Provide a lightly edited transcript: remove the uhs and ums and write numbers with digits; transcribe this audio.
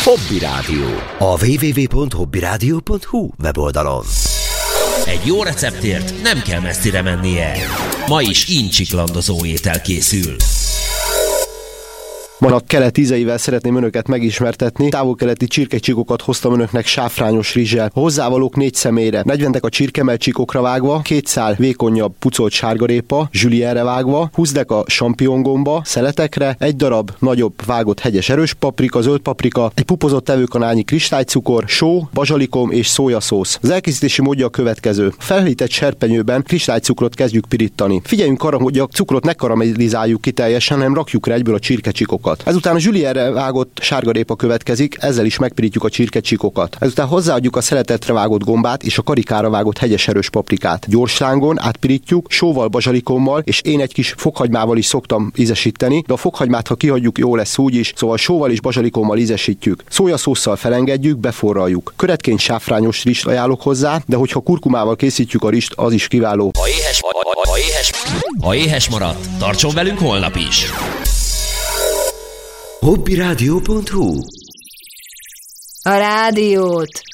Hobby Rádió. A www.hobbyradio.hu weboldalon. Egy jó receptért nem kell messzire mennie. Ma is incsiklandozó étel készül. Ma a kelet ízeivel szeretném önöket megismertetni. Távol-keleti csirkecsíkokat hoztam önöknek sáfrányos rizssel. A hozzávalók 4 személyre. 40 a csirkemell csíkokra vágva, 2 szál vékonyabb pucolt sárgarépa, zsülierre vágva, 20 deka champignongomba szeletekre, 1 darab nagyobb vágott hegyes erős paprika, zöld paprika, egy pupozott evőkanálnyi kristálycukor, só, bazsalikom és szójaszósz. Az elkészítési módja a következő. A felhűtett serpenyőben kristálycukrot kezdjük pirítani. Figyeljünk arra, hogy a cukrot ne karamellizáljuk ki teljesen, hanem rakjuk rá egyből a csirkecsíkokat. Ezután a zsülierre vágott sárgarépa következik, ezzel is megpirítjuk a csirkecsíkokat. Ezután hozzáadjuk a szeletetre vágott gombát és a karikára vágott hegyes erős paprikát. Gyors lángon átpirítjuk, sóval, bazsalikommal, és én egy kis fokhagymával is szoktam ízesíteni, de a fokhagymát, ha kihagyjuk, jó lesz úgy is, szóval sóval és bazsalikommal ízesítjük. Szójaszósszal felengedjük, beforraljuk. Köretként sáfrányos rizst ajánlok hozzá, de hogyha kurkumával készítjük a rizst, az is kiváló. Ha éhes maradt, tartson velünk holnap is! hobbyradio.hu A rádiót